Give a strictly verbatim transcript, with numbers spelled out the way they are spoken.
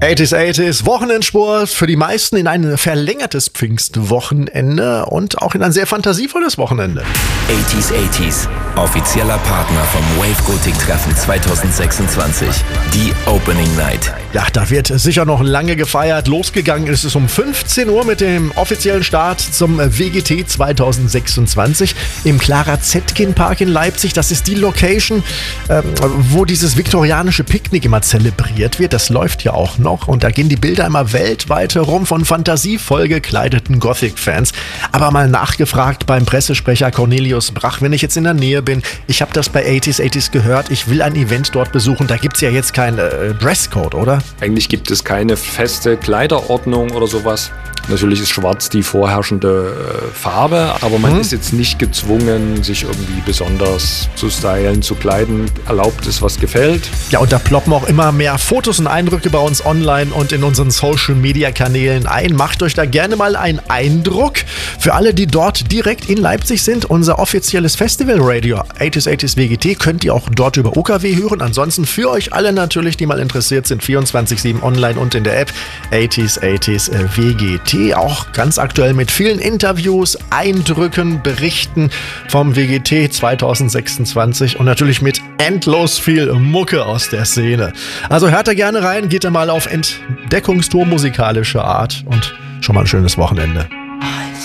achtziger achtziger Wochenendsport für die meisten in ein verlängertes Pfingstwochenende und auch in ein sehr fantasievolles Wochenende. achtziger achtziger, offizieller Partner vom Wave Gothic Treffen zwanzig sechsundzwanzig, die Opening Night. Ja, da wird sicher noch lange gefeiert. Losgegangen ist es um fünfzehn Uhr mit dem offiziellen Start zum W G T zwanzig sechsundzwanzig im Clara Zetkin Park in Leipzig. Das ist die Location, ähm, wo dieses viktorianische Picknick immer zelebriert wird. Das läuft ja auch noch und da gehen die Bilder immer weltweit herum von fantasievoll gekleideten Gothic-Fans. Aber mal nachgefragt beim Pressesprecher Cornelius Brach, wenn ich jetzt in der Nähe bin, ich habe das bei achtziger achtziger gehört, ich will ein Event dort besuchen, da gibt es ja jetzt keinen äh, Dresscode, oder? Eigentlich gibt es keine feste Kleiderordnung oder sowas. Natürlich ist schwarz die vorherrschende äh, Farbe, aber man hm. ist jetzt nicht gezwungen, sich irgendwie besonders zu stylen, zu kleiden. Erlaubt ist, was gefällt. Ja, und da ploppen auch immer mehr Fotos und Eindrücke bei uns online und in unseren Social-Media-Kanälen ein. Macht euch da gerne mal einen Eindruck. Für alle, die dort direkt in Leipzig sind, unser offizielles Festival-Radio achtziger achtziger W G T könnt ihr auch dort über O K W hören. Ansonsten für euch alle natürlich, die mal interessiert sind, vierundzwanzig sieben online und in der App achtziger achtziger W G T. Auch ganz aktuell mit vielen Interviews, Eindrücken, Berichten vom W G T zwanzig sechsundzwanzig und natürlich mit endlos viel Mucke aus der Szene. Also hört da gerne rein, geht da mal auf Entdeckungstour musikalischer Art und schon mal ein schönes Wochenende.